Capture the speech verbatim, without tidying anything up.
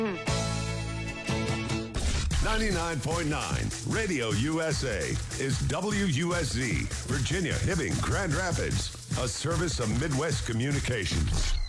ninety-nine point nine Radio U S A is W U S Z, Virginia, Hibbing, Grand Rapids, a service of Midwest Communications.